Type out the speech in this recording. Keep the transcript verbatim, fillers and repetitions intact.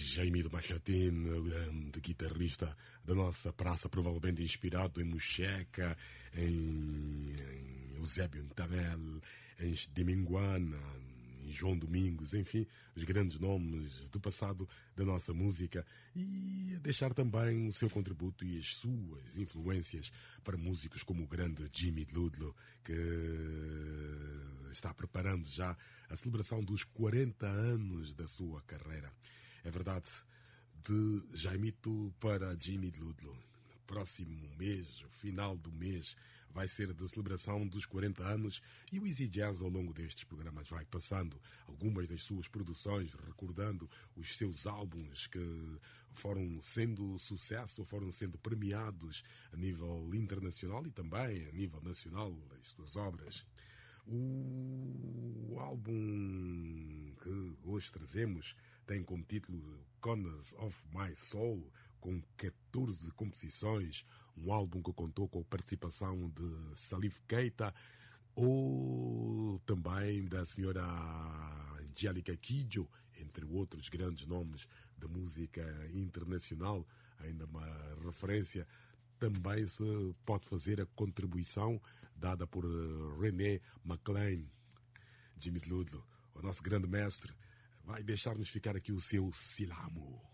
Jaime de Machatin, o grande guitarrista da nossa praça, provavelmente inspirado em Muxeca, em, em Eusébio Ntabel, em Diminguana, em João Domingos, enfim, os grandes nomes do passado da nossa música, e deixar também o seu contributo e as suas influências para músicos como o grande Jimmy Ludlow, que está preparando já a celebração dos quarenta anos da sua carreira. É verdade, de Jaimito para Jimmy Ludlow. Próximo mês, o final do mês, vai ser de celebração dos quarenta anos, e o Easy Jazz ao longo destes programas vai passando algumas das suas produções, recordando os seus álbuns que foram sendo sucesso, foram sendo premiados a nível internacional e também a nível nacional, as suas obras. O álbum que hoje trazemos tem como título Corners of My Soul, com catorze composições, um álbum que contou com a participação de Salif Keita, ou também da senhora Angélica Kidjo, entre outros grandes nomes da música internacional. Ainda uma referência, também se pode fazer a contribuição dada por René McLean. Jimmy Ludlow, o nosso grande mestre, vai deixar-nos ficar aqui o seu Silamo.